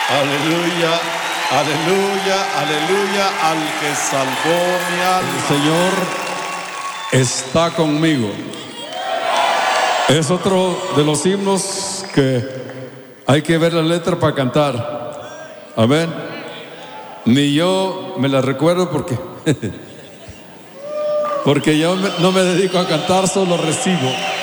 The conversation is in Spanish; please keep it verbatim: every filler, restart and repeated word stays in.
Aleluya, aleluya, aleluya al que salvó mi alma. El Señor está conmigo. Es otro de los himnos que hay que ver la letra para cantar. Amén. Ni yo me la recuerdo porque porque yo no me dedico a cantar, solo recibo.